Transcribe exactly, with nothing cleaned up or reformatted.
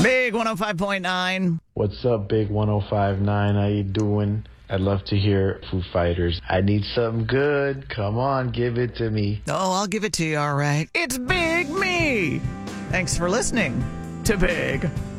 Big one oh five point nine. What's up, Big one oh five point nine? How you doing? I'd love to hear Foo Fighters. I need something good. Come on, give it to me. Oh, I'll give it to you, all right. It's Big Me. Thanks for listening to Big